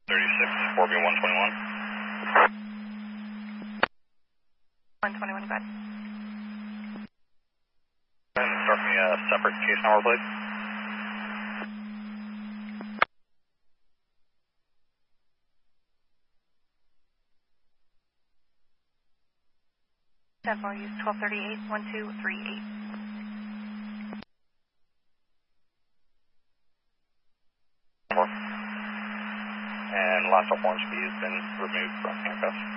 36, 4B 121. 121, good. And start me a separate case number, please. Denver use 1238, 1238. And last orange key has been removed from handcuffs.